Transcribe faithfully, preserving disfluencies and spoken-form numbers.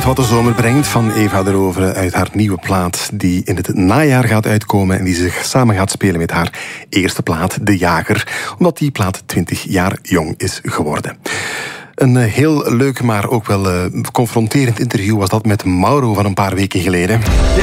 benieuwd wat de zomer brengt van Eva de Rovere uit haar nieuwe plaat die in het najaar gaat uitkomen en die zich samen gaat spelen met haar eerste plaat, De Jager, omdat die plaat twintig jaar jong is geworden. Een heel leuk, maar ook wel uh, confronterend interview was dat met Mauro van een paar weken geleden. De